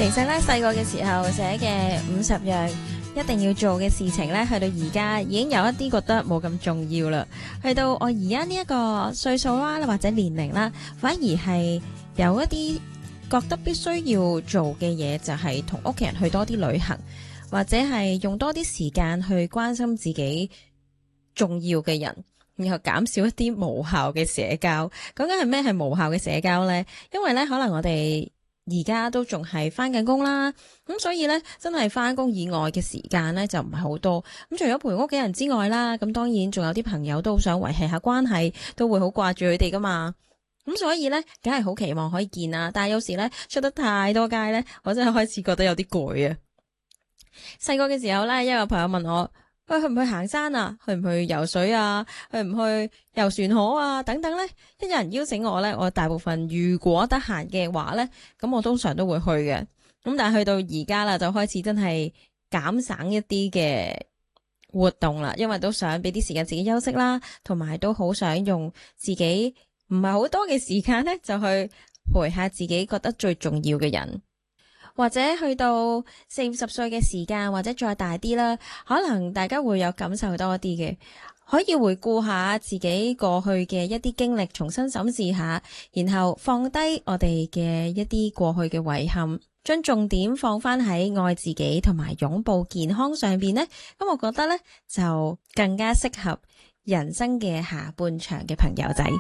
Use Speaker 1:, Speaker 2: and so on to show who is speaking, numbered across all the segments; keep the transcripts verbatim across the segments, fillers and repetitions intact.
Speaker 1: 其實咧細個嘅時候寫嘅五十樣一定要做嘅事情咧，去到而家已經有一啲覺得冇咁重要啦。去到我而家呢一個歲數啦，或者年齡啦，反而係有一啲覺得必須要做嘅嘢，就係同屋企人去多啲旅行，或者係用多啲時間去關心自己重要嘅人，然後減少一啲無效嘅社交。講緊係咩係無效嘅社交呢？因為咧可能我哋而家都仲係翻緊工啦，咁所以咧真係翻工以外嘅時間咧就唔係好多。咁除咗陪屋企人之外啦，咁當然仲有啲朋友都好想維繫下關係，都會好掛住佢哋噶嘛。咁所以咧，梗係好期望可以見啦。但係有時咧出得太多街咧，我真係開始覺得有啲攰啊。細個嘅時候咧，一個朋友問我，喂，去唔去行山啊？去唔去游水啊？去唔去遊船河啊？等等咧，一有人邀請我咧，我大部分如果得閒嘅話咧，咁我通常都會去嘅。咁但係去到而家啦，就開始真係減省一啲嘅活動啦，因為都想俾啲時間自己休息啦，同埋都好想用自己唔係好多嘅時間咧，就去陪下自己覺得最重要嘅人。或者去到四五十歲嘅時間，或者再大啲啦，可能大家會有感受多啲嘅，可以回顧下自己過去嘅一啲經歷，重新審視下，然後放低我哋嘅一啲過去嘅遺憾，將重點放翻喺愛自己同埋擁抱健康上邊呢。咁我覺得呢，就更加適合人生嘅下半場嘅朋友仔。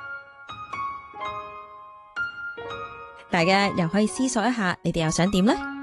Speaker 1: 大家又可以思索一下，你哋又想點呢？